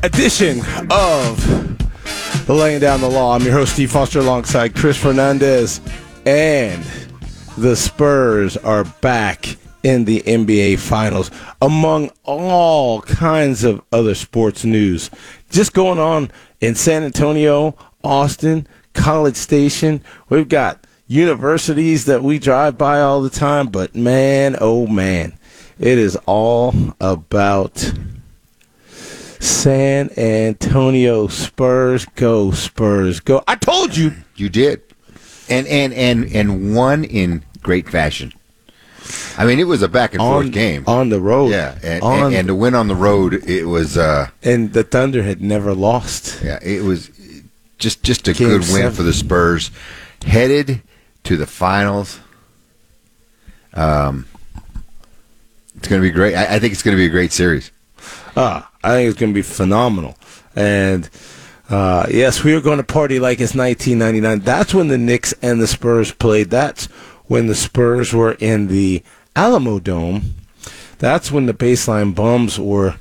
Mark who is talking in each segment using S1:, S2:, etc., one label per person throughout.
S1: edition of the Laying Down the Law. I'm your host, Steve Foster, alongside Chris Fernandez. And the Spurs are back in the NBA Finals, among all kinds of other sports news. Just going on in San Antonio, Austin, College Station. We've got universities that we drive by all the time, but man, oh man, it is all about San Antonio Spurs. Go Spurs, go! I told you.
S2: You did, and won in great fashion. I mean, it was a back and forth game
S1: on the road.
S2: Yeah, and to win on the road, it was.
S1: And the Thunder had never lost.
S2: Yeah, it was just a good win for the Spurs, headed to the finals. It's going to be great. I think it's going to be a great series.
S1: I think it's going to be phenomenal. And, yes, we are going to party like it's 1999. That's when the Knicks and the Spurs played. That's when the Spurs were in the Alamo Dome. That's when the baseline bums were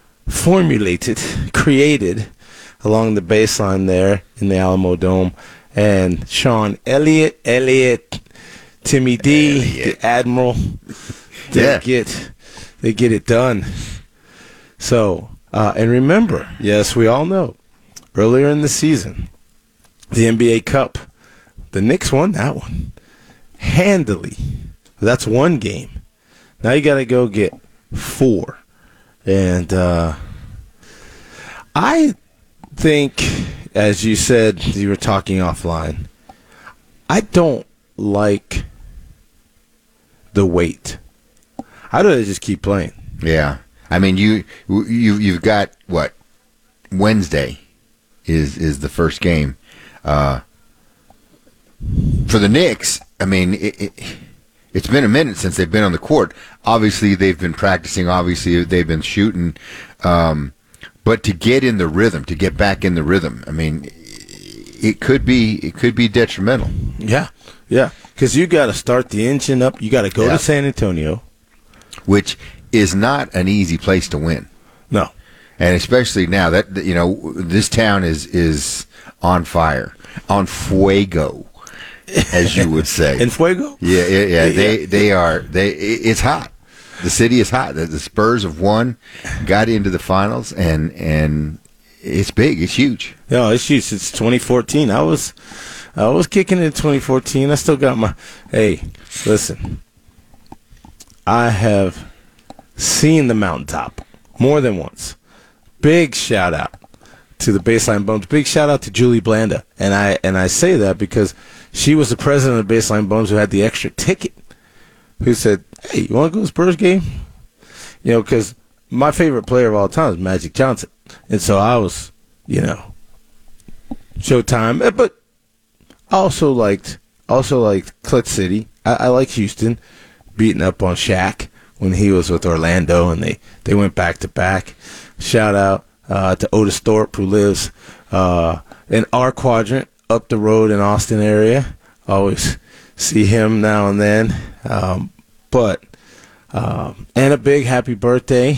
S1: created along the baseline there in the Alamo Dome. And Sean Elliott, Timmy D, the Admiral, they get it done. So, and remember, yes, we all know, earlier in the season, the NBA Cup, the Knicks won that one handily. That's one game. Now you got to go get 4. And I think, as you said, you were talking offline, I don't like the wait. I'd rather just keep playing.
S2: Yeah. I mean, you've got, what, Wednesday is the first game. For the Knicks, I mean, it's been a minute since they've been on the court. Obviously, they've been practicing. Obviously, they've been shooting. But to get in the rhythm, to get back in the rhythm, I mean, it could be detrimental.
S1: Yeah, because you got to start the engine up. You got to go to San Antonio,
S2: which is not an easy place to win.
S1: No,
S2: and especially now that this town is on fire, on fuego, as you would say.
S1: En fuego?
S2: Yeah. They are. It's hot. The city is hot. The Spurs have won, got into the finals, and it's big. It's huge.
S1: No, it's huge. It's 2014. I was kicking it in 2014. I still got my. Hey, listen. I have seen the mountaintop more than once. Big shout out to the Baseline Bums. Big shout out to Julie Blanda. And I say that because she was the president of Baseline Bums who had the extra ticket. Who said, "Hey, you want to go to the Spurs game?" Because my favorite player of all time is Magic Johnson. And so I was, Showtime. But I also liked Clutch City. I like Houston beating up on Shaq when he was with Orlando, and they went back-to-back. Shout out to Otis Thorpe, who lives in our quadrant up the road in Austin area. Always see him now and then. And a big happy birthday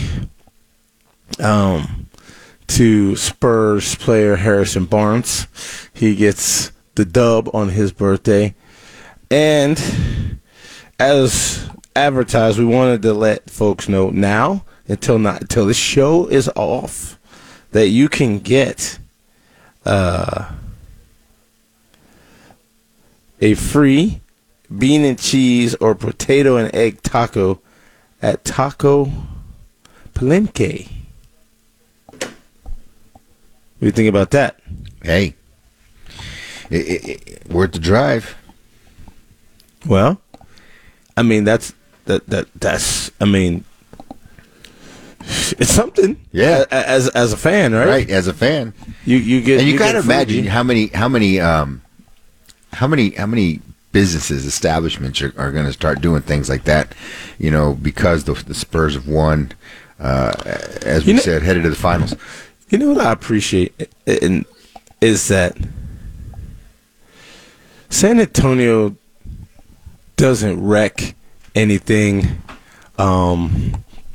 S1: to Spurs player Harrison Barnes. He gets the dub on his birthday. And as advertised, we wanted to let folks know now, until the show is off, that you can get a free bean and cheese or potato and egg taco at Taco Palenque. What do you think about that?
S2: Hey, worth the drive.
S1: Well, I mean, that's I mean, it's something.
S2: Yeah.
S1: As a fan, right?
S2: Right, as a fan.
S1: You get,
S2: and you got to
S1: imagine
S2: how many businesses, establishments are going to start doing things like that, because the Spurs have won, as we said, headed to the finals.
S1: You know what I appreciate is that San Antonio doesn't wreck anything